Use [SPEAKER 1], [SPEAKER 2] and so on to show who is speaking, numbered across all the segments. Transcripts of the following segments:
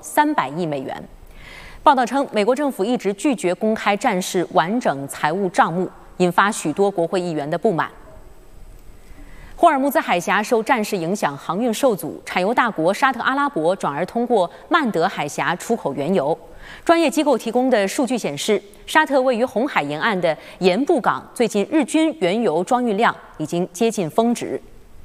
[SPEAKER 1] 300亿美元。报道称，美国政府一直拒绝公开战事完整财务账目，引发许多国会议员的不满。霍尔木兹海峡受战事影响，航运受阻，产油大国沙特阿拉伯转而通过曼德海峡出口原油。专业机构提供的数据显示，沙特位于红海沿岸的盐布港最近日均原油装运量已经接近峰值。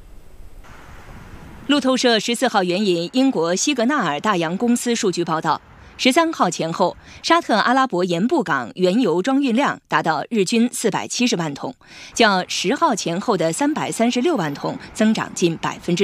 [SPEAKER 2] 路透社14号援引英国西格纳尔大洋公司数据报道，13号前后，沙特阿拉伯盐布港原油装运量达到日均470万桶，较10号前后的336万桶增长近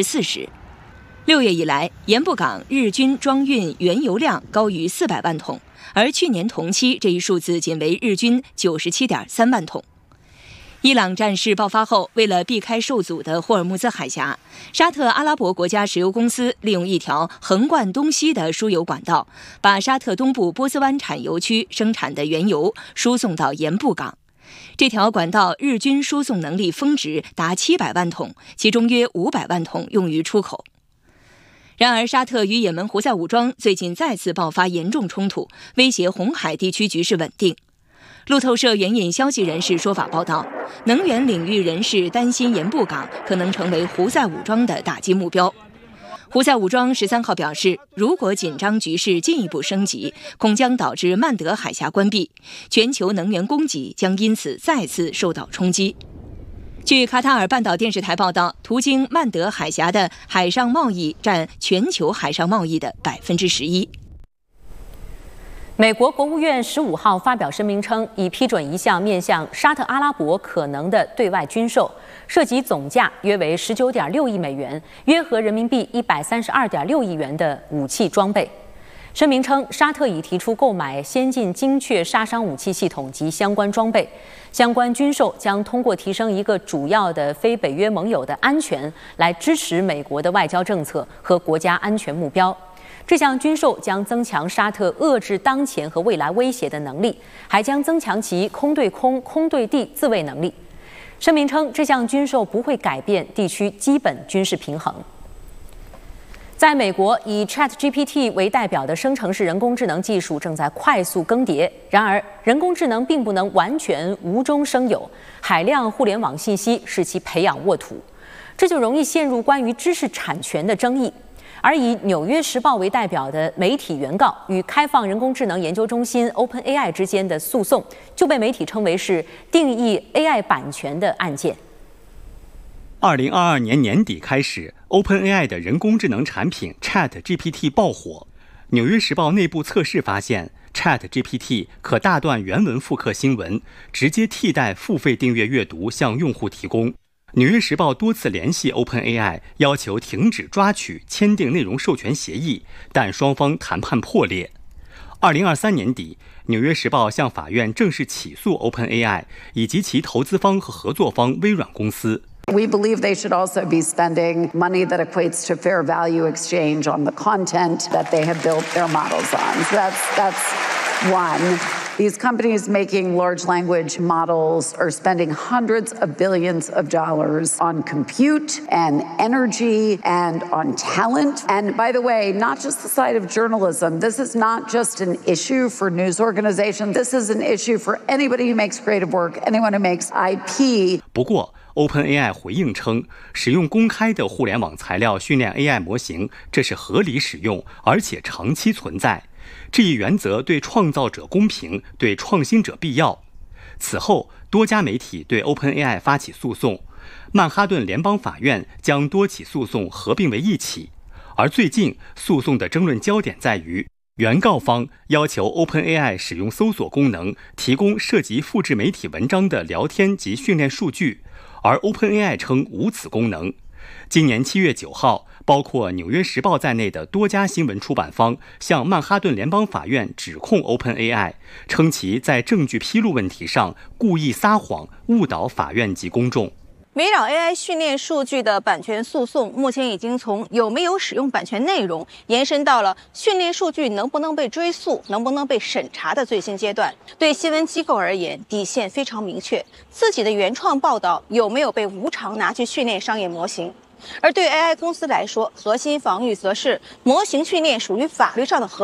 [SPEAKER 2] 40%。6月以来，盐布港日均装运原油量高于400万桶，而去年同期这一数字仅为日均97.3万桶。伊朗战事爆发后，为了避开受阻的霍尔木兹海峡，沙特阿拉伯国家石油公司利用一条横贯东西的输油管道，把沙特东部波斯湾产油区生产的原油输送到盐布港。这条管道日均输送能力峰值达700万桶，其中约500万桶用于出口。然而，沙特与也门胡塞武装最近再次爆发严重冲突，威胁红海地区局势稳定。路透社援引消息人士说法报道，能源领域人士担心盐布港可能成为胡塞武装的打击目标。胡塞武装13号表示，如果紧张局势进一步升级，恐将导致曼德海峡关闭，全球能源供给将因此再次受到冲击。据卡塔尔半岛电视台报道，途经曼德海峡的海上贸易占全球海上贸易的11%。
[SPEAKER 1] 美国国务院15号发表声明称，已批准一项面向沙特阿拉伯可能的对外军售，涉及总价约为19.6亿美元，约合人民币132.6亿元的武器装备。声明称，沙特已提出购买先进精确杀伤武器系统及相关装备，相关军售将通过提升一个主要的非北约盟友的安全，来支持美国的外交政策和国家安全目标。这项军售将增强沙特遏制当前和未来威胁的能力，还将增强其空对空、空对地自卫能力。声明称，这项军售不会改变地区基本军事平衡。在美国，以 ChatGPT 为代表的生成式人工智能技术正在快速更迭。然而，人工智能并不能完全无中生有，海量互联网信息使其培养沃土，这就容易陷入关于知识产权的争议。而以《纽约时报》为代表的媒体原告与开放人工智能研究中心 OpenAI 之间的诉讼，就被媒体称为是定义 AI 版权的案件。
[SPEAKER 3] 2022年年底开始 ，OpenAI 的人工智能产品 ChatGPT 爆火。《纽约时报》内部测试发现 ，ChatGPT 可大段原文复刻新闻，直接替代付费订阅阅读向用户提供。《纽约时报》多次联系 OpenAI， 要求停止抓取、签订内容授权协议，但双方谈判破裂。2023年底，《纽约时报》向法院正式起诉 OpenAI 以及其投资方和合作方微软公司。
[SPEAKER 4] We believe they should also be spending money that equates to fair value exchange on the content that they have built their models on. So that's one. These companies making large language models are spending hundreds of billions of dollars on compute and energy and on talent. And by the way, not just the side of journalism. This is not just an issue for news organizations. This is an issue for anybody who makes creative work, anyone who makes IP.
[SPEAKER 3] 不过，OpenAI 回应称，使用公开的互联网材料训练 AI 模型，这是合理使用，而且长期存在。这一原则对创造者公平，对创新者必要。此后，多家媒体对 OpenAI 发起诉讼，曼哈顿联邦法院将多起诉讼合并为一起。而最近，诉讼的争论焦点在于，原告方要求 OpenAI 使用搜索功能，提供涉及复制媒体文章的聊天及训练数据，而 OpenAI 称无此功能。今年7月9号，包括《纽约时报》在内的多家新闻出版方向曼哈顿联邦法院指控 OpenAI， 称其在证据披露问题上故意撒谎，误导法院及公众。
[SPEAKER 5] 围绕 AI 训练数据的版权诉讼，目前已经从有没有使用版权内容，延伸到了训练数据能不能被追溯、能不能被审查的最新阶段。对新闻机构而言，底线非常明确，自己的原创报道有没有被无偿拿去训练商业模型。而对 AI 公司来说，核心防御则是模型训练属于法律上的